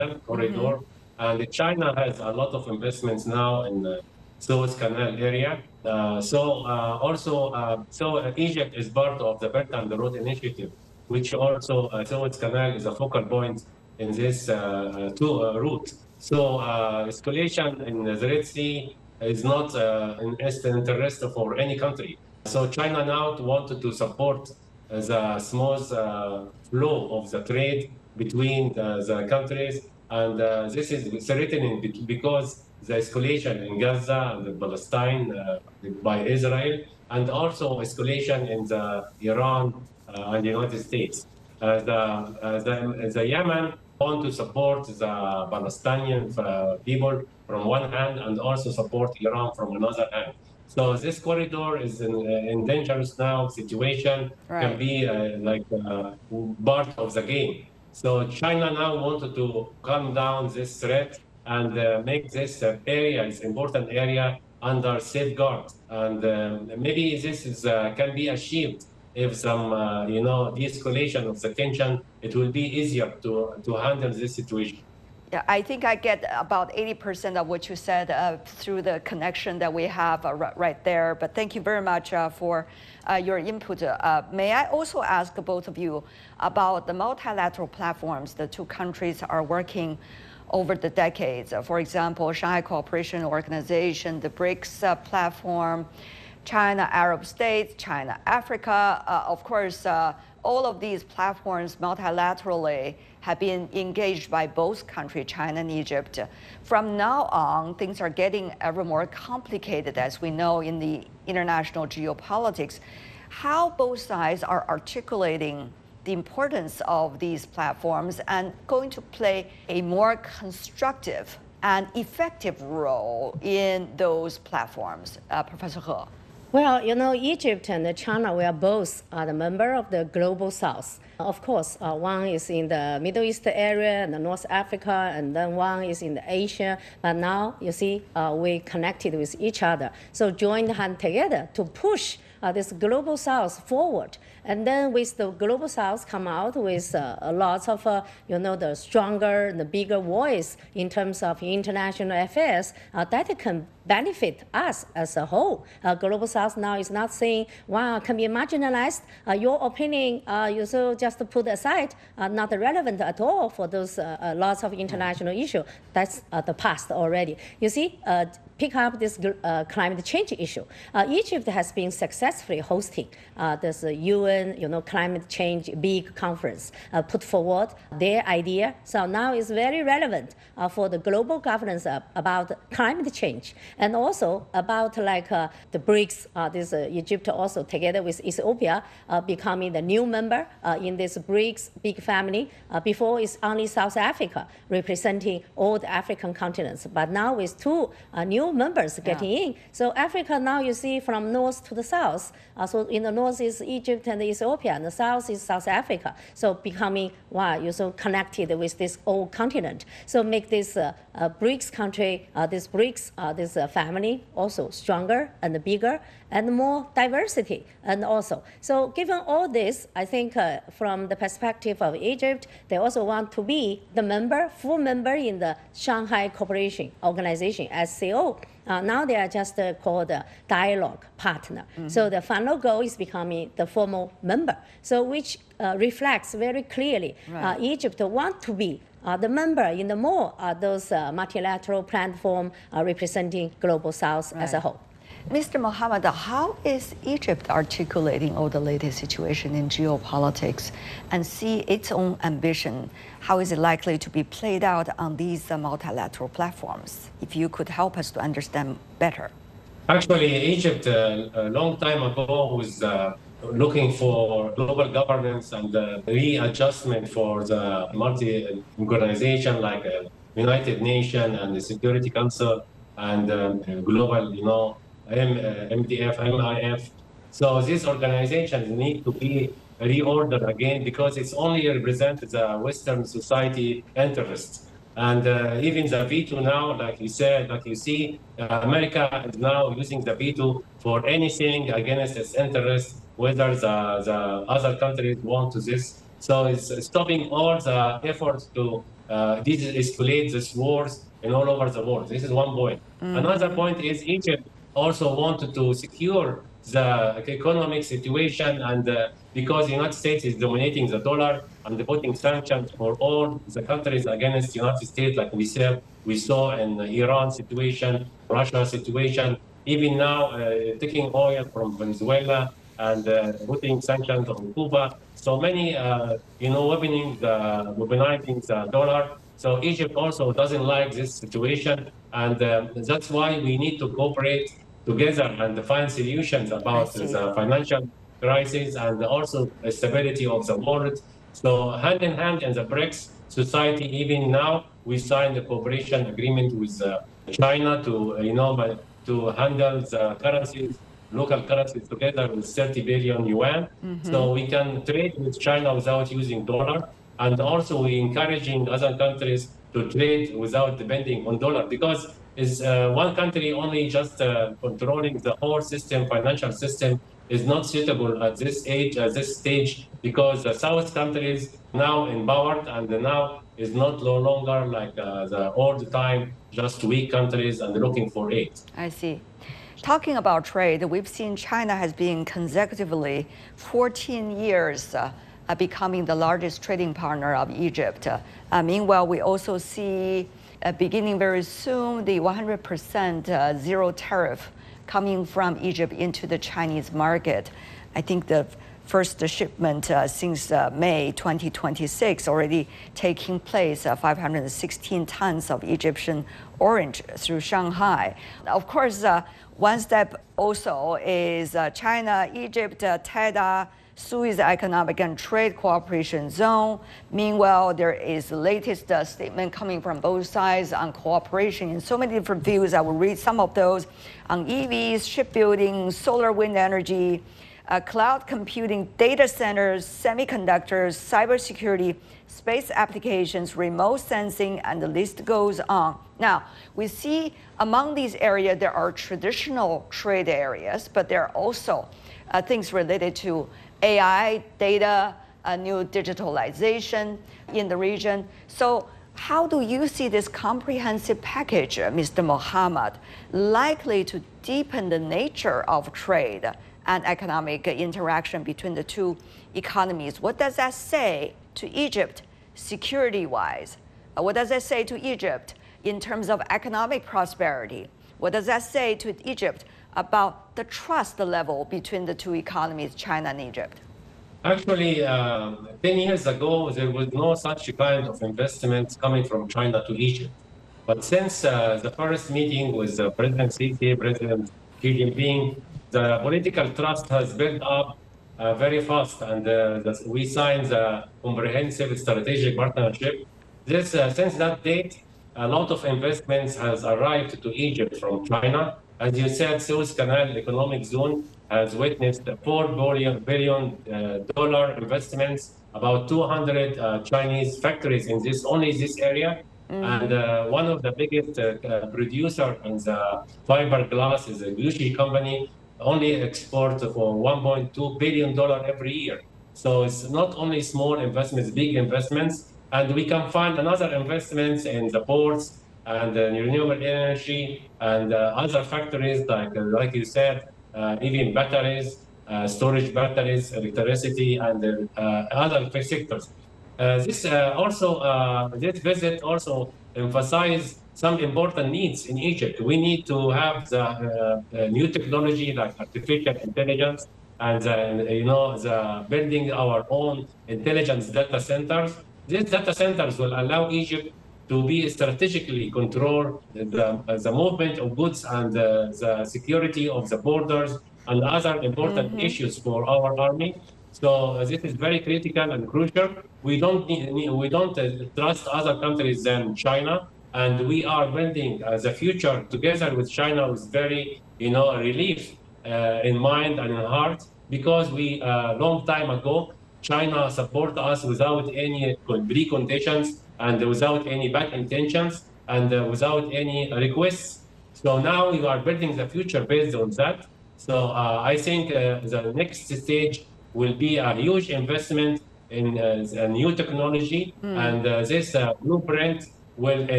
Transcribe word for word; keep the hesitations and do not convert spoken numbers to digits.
corridor. Mm-hmm. And China has a lot of investments now in the Suez Canal area. Uh, so uh, also, uh, so Egypt is part of the Belt and the Road Initiative, which also uh, Suez Canal is a focal point in this uh, two, uh, route. So uh, escalation in the Red Sea is not uh, in interest for any country. So China now wanted to support the smooth uh, flow of the trade between the, the countries, and uh, this is threatening because the escalation in Gaza and Palestine uh, by Israel, and also escalation in the Iran uh, and the United States. Uh, the, uh, the, the Yemen want to support the Palestinian uh, people from one hand and also support Iran from another hand. So this corridor is in, uh, in dangerous now situation, right. Can be uh, like uh, part of the game. So China now wanted to calm down this threat and uh, make this uh, area, this important area, under safeguard. And uh, maybe this is uh, can be achieved if some, uh, you know, de-escalation of the tension, it will be easier to, to handle this situation. Yeah, I think I get about eighty percent of what you said uh, through the connection that we have uh, right there. But thank you very much uh, for uh, your input. Uh, may I also ask both of you about the multilateral platforms the two countries are working over the decades? Uh, for example, Shanghai Cooperation Organization, the BRICS uh, platform, China, Arab states, China, Africa. Uh, of course, uh, all of these platforms multilaterally have been engaged by both countries, China and Egypt. From now on, things are getting ever more complicated, as we know, in the international geopolitics. How both sides are articulating the importance of these platforms and going to play a more constructive and effective role in those platforms. Uh, Professor He. Well, you know, Egypt and China, we are both uh, the member of the Global South. Of course, uh, one is in the Middle East area and North Africa, and then one is in the Asia. But now, you see, uh, we connected with each other. So joined hand together to push uh, this Global South forward. And then with the Global South come out with uh, a lot of, uh, you know, the stronger, the bigger voice in terms of international affairs uh, that can benefit us as a whole. Uh, Global South now is not saying, wow, can be marginalized. Uh, your opinion, uh, you so just put aside, uh, not relevant at all for those uh, uh, lots of international issues. That's uh, the past already. You see, uh, pick up this uh, climate change issue. Uh, Egypt has been successfully hosting uh, this uh, U N, you know, climate change big conference, uh, put forward their idea. So now it's very relevant uh, for the global governance uh, about climate change, and also about like uh, the BRICS. Uh, this uh, Egypt also together with Ethiopia uh, becoming the new member uh, in this BRICS big family. Uh, before it's only South Africa representing all the African continents, but now with two uh, new members getting yeah. in. So Africa now you see from north to the south. Uh, so in the north is Egypt and Ethiopia, and the south is South Africa. So becoming, wow, you're so connected with this old continent. So make this uh, uh, BRICS country, uh, this BRICS, uh, this uh, family also stronger and bigger and more diversity. And also, so given all this, I think uh, from the perspective of Egypt, they also want to be the member, full member in the Shanghai Cooperation Organization, S C O. Uh, now they are just uh, called a dialogue partner. Mm-hmm. So the final goal is becoming the formal member. So which uh, reflects very clearly right. uh, Egypt want to be uh, the member in the more uh, those uh, multilateral platform uh, representing Global South right. as a whole. Mister Mohammed, how is Egypt articulating all the latest situation in geopolitics and see its own ambition? How is it likely to be played out on these uh, multilateral platforms? If you could help us to understand better. Actually, Egypt uh, a long time ago was uh, looking for global governance and uh, readjustment for the multi-organization like uh, United Nations and the Security Council and um, global, you know, M, uh, M D F, M I F. So these organizations need to be reordered again because it's only represent the Western society interests. And uh, even the veto now, like you said, like you see, uh, America is now using the veto for anything against its interests, whether the, the other countries want to this. So it's stopping all the efforts to uh, this escalates these wars in all over the world. This is one point. Mm-hmm. Another point is Egypt also wanted to secure the economic situation, and uh, because the United States is dominating the dollar and putting sanctions for all the countries against the United States, like we said, we saw in the Iran situation, Russia situation, even now uh, taking oil from Venezuela and uh, putting sanctions on Cuba. So many, uh, you know, weaponing the, weaponizing the dollar. So Egypt also doesn't like this situation, and uh, that's why we need to cooperate together and find solutions about the financial crisis and also the stability of the world. So hand in hand in the BRICS society, even now, we signed a cooperation agreement with uh, China to, you know, to handle the currencies, local currencies together with thirty billion yuan. Mm-hmm. So we can trade with China without using dollar. And also we encouraging other countries to trade without depending on dollar, because is uh, one country only just uh, controlling the whole system, financial system, is not suitable at this age, at this stage, because the South countries now empowered and now is not no longer like uh, the old time, just weak countries and looking for aid. I see. Talking about trade, we've seen China has been consecutively fourteen years uh, uh, becoming the largest trading partner of Egypt. Uh, meanwhile, we also see uh, beginning very soon the one hundred percent uh, zero tariff coming from Egypt into the Chinese market. I think the first shipment uh, since uh, May twenty twenty-six already taking place, uh, five hundred sixteen tons of Egyptian orange through Shanghai. Of course, uh, one step also is uh, China, Egypt, uh, TEDA, Suez Economic and Trade Cooperation Zone. Meanwhile, there is the latest uh, statement coming from both sides on cooperation in so many different views. I will read some of those on E Vs, shipbuilding, solar wind energy, uh, cloud computing, data centers, semiconductors, cybersecurity, space applications, remote sensing, and the list goes on. Now, we see among these areas, there are traditional trade areas, but there are also uh, things related to A I, data, uh, new digitalization in the region. So how do you see this comprehensive package, uh, Mister Mohammad, likely to deepen the nature of trade and economic interaction between the two economies? What does that say to Egypt security-wise? Uh, what does that say to Egypt in terms of economic prosperity? What does that say to Egypt about the trust level between the two economies, China and Egypt? Actually, uh, ten years ago, there was no such kind of investments coming from China to Egypt. But since uh, the first meeting with uh, President Sisi, President Xi Jinping, the political trust has built up uh, very fast, and uh, the, we signed the comprehensive strategic partnership. This, uh, since that date, a lot of investments has arrived to Egypt from China. As you said, Suez Canal Economic Zone has witnessed four billion billion uh, dollar investments, about two hundred uh, Chinese factories in this only this area, mm. and uh, one of the biggest uh, uh, producer in the fiberglass is a Gucci company, only export for one point two billion dollar every year. So it's not only small investments, big investments. And we can find another investments in the ports and uh, renewable energy and uh, other factories, like uh, like you said, uh, even batteries, uh, storage batteries, electricity, and uh, other sectors. Uh, this uh, also, uh, this visit also emphasized some important needs in Egypt. We need to have the uh, uh, new technology like artificial intelligence, and uh, you know, the building our own intelligence data centers. These data centers will allow Egypt to be strategically control the, the movement of goods and uh, the security of the borders and other important mm-hmm. issues for our army. So uh, this is very critical and crucial. We don't need, we don't uh, trust other countries than China, and we are building uh, the future together with China with very, you know, relief uh, in mind and in heart, because we uh, long time ago China support us without any preconditions and without any bad intentions and uh, without any requests. So now we are building the future based on that. So uh, I think uh, the next stage will be a huge investment in uh, a new technology, and uh, this uh, blueprint will